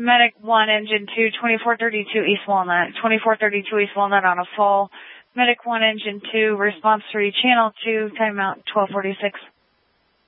Medic 1, Engine 2, 2432 East Walnut. 2432 East Walnut on a full. Medic 1, Engine 2, Response 3, Channel 2, timeout 1246.